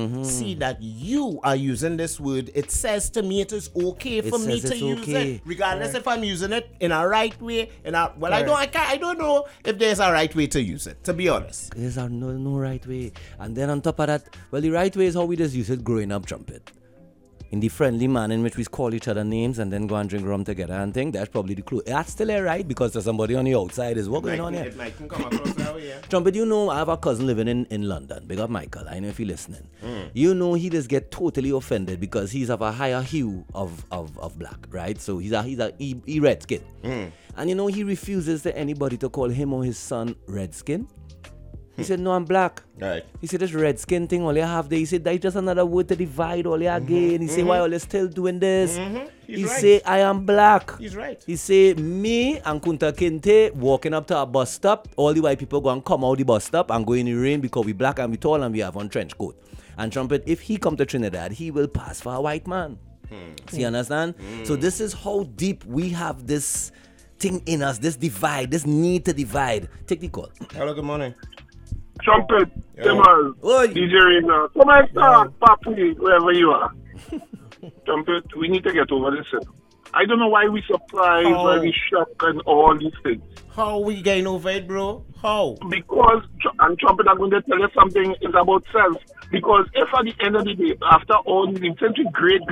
see that you are using this word, it says to me it is okay for me to use it, regardless if I'm using it in a right way. I don't know if there's a right way to use it, to be honest. There's no right way. And then on top of that, well, the right way is how we just use it growing up, Trumpet. In the friendly manner in which we call each other names and then go and drink rum together and think, that's probably the clue. That's still a right, because there's somebody on the outside is what going on here. It might come across that way, yeah. Trumpet, you know, I have a cousin living in London. Big up Michael. I know if you're listening. You know, he just get totally offended because he's of a higher hue of black, right? So he red skin. And you know, he refuses to anybody to call him or his son red skin. He said, no, I'm black. Right. He said, this red skin thing all you have there. He said, that's just another word to divide all you again. He said, why are you still doing this? He right. said, I am black. He's right. He said, me and Kunta Kinte walking up to a bus stop, all the white people go and come out the bus stop and go in the rain because we black and we tall and we have on trench coat. And Trumpet, if he come to Trinidad, he will pass for a white man. See, you understand? So this is how deep we have this thing in us, this divide, this need to divide. Take the call. Hello, good morning. Trumpet, Timmer, DJ Rina, come and start, Papi, wherever you are. Trumpet, we need to get over this. I don't know why we surprised, why we shocked, and all these things. How we getting over it, bro? How? Because, and Trumpet, I'm going to tell you something, it's about self. Because if at the end of the day, after all these things, since great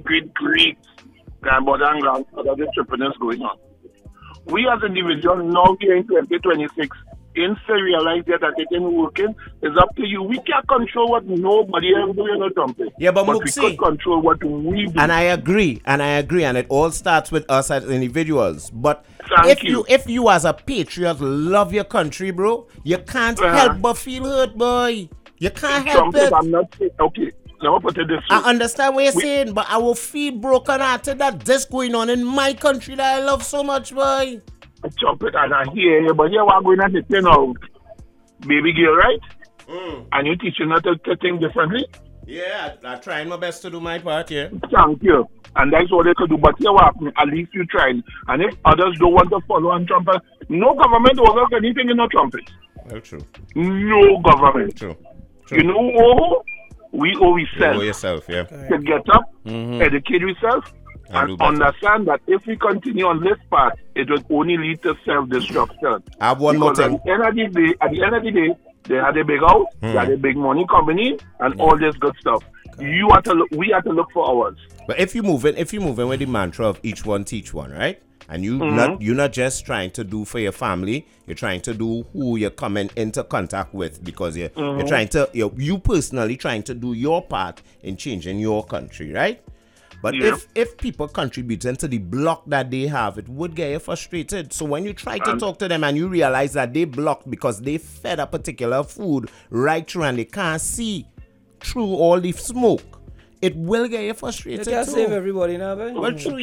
grandmother and grandfather entrepreneurs going on, we as individuals now here in 2026, in realize that it ain't working, it's up to you. We can't control what nobody else doing or something. Yeah, but we can control what we do. And I agree, and it all starts with us as individuals. But if you as a patriot love your country, bro, you can't help but feel hurt, boy. You can't help it. I'm not saying, okay. Now put it this way. I understand what you're saying, but I will feel broken hearted that this going on in my country that I love so much, boy. Trumpet, and I hear you, but here we're going at it, you know, baby girl, right? And you teaching her to think differently? Yeah, I'm trying my best to do my part, yeah. Thank you. And that's what they could do. But here what happened, at least you tried. And if others don't want to follow on Trumpet, no government owes anything in no Trumpet. Well, true. No government. True. You know who? We owe yourself. You owe yourself, yeah. To get up, educate yourself, and understand that if we continue on this path, it will only lead to self-destruction. I have one more thing. At the end of the day, they had a big house, they had a big money coming in, and all this good stuff. We have to look for ours. But if you move in with the mantra of each one teach one, right? And you're not just trying to do for your family, you're trying to do who you're coming into contact with, because you're trying to you personally trying to do your part in changing your country, right? But if people contributing to the block that they have, it would get you frustrated. So when you try to talk to them and you realize that they blocked because they fed a particular food right through and they can't see through all the smoke, it will get you frustrated too. You can't save everybody now, man. Well, true,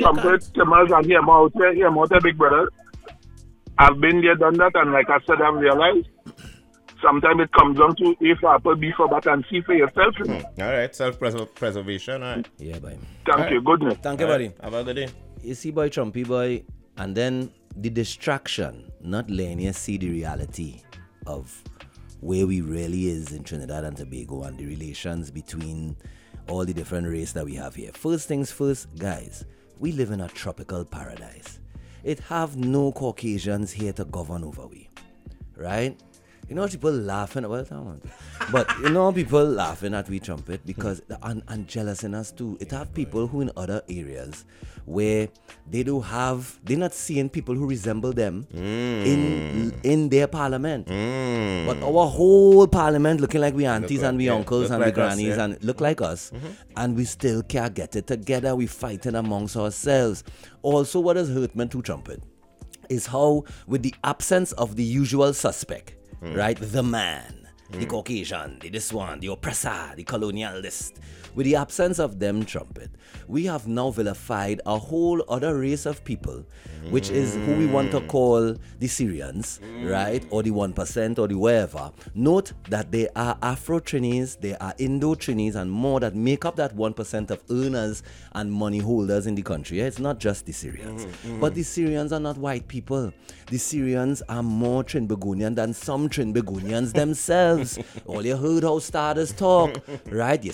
big brother. I've been there, done that, and like I said, I've realized sometimes it comes down to if apple, be for but and see for yourself. All right, self-preservation, all right. Yeah, boy. Thank you, goodness. Thank you, buddy. Have a good day. You see, boy, Trumpy boy, and then the distraction, not letting you see the reality of where we really is in Trinidad and Tobago and the relations between all the different races that we have here. First things first, guys, we live in a tropical paradise. It have no Caucasians here to govern over we, right? You know people laughing about that, but you know people laughing at we Trumpet because and jealous in us too. It have people who in other areas where they're not seeing people who resemble them in their parliament. But our whole parliament looking like we aunties and we uncles and we grannies and look like us, and we still can't get it together. We fighting amongst ourselves. Also, what has hurt me too, Trumpet, is how with the absence of the usual suspect. Right, the man, the Caucasian, the this one, the oppressor, the colonialist. With the absence of them, Trumpet, we have now vilified a whole other race of people, which is who we want to call the Syrians, right, or the 1% or the wherever. Note that they are Afro-Trinis, they are Indo-Trinis and more that make up that 1% of earners and money holders in the country. It's not just the Syrians. But the Syrians are not white people. The Syrians are more Trinbagonian than some Trinbagonians themselves. All you heard how starters talk, right? You